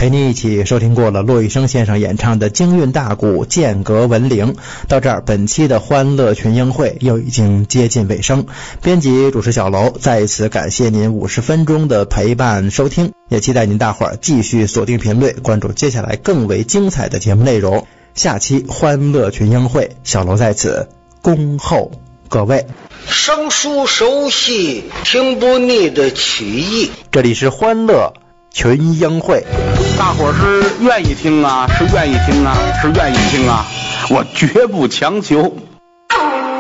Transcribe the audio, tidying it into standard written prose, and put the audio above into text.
陪您一起收听过了骆玉笙先生演唱的京韵大鼓间隔闻铃。到这儿，本期的欢乐群英会又已经接近尾声。编辑主持小楼再一次感谢您50分钟的陪伴收听，也期待您大伙儿继续锁定频率，关注接下来更为精彩的节目内容。下期欢乐群英会，小楼在此恭候各位。 生疏熟悉，听不腻的曲艺。 这里是欢乐群英会， 大伙儿是愿意听啊，是愿意听啊，是愿意听啊，我绝不强求。